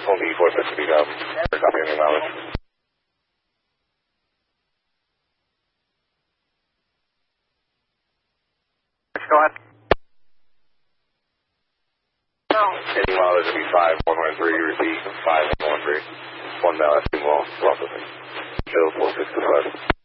only 450 copy any mileage. Go ahead. No. Any mileage would be 5113, repeat 5113. 1 Dallas, 2 more, processing. Kill 465.